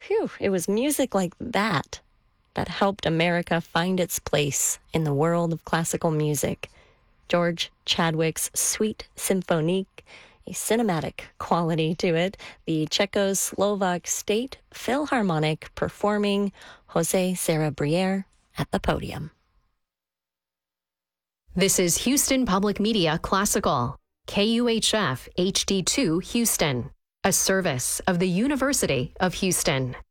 Phew, it was music like that that helped America find its place in the world of classical music. George Chadwick's Suite Symphonique, a cinematic quality to it, the Czechoslovak State Philharmonic performing Jose Serra Briere at the podium. This is Houston Public Media Classical, KUHF HD2 Houston, a service of the University of Houston.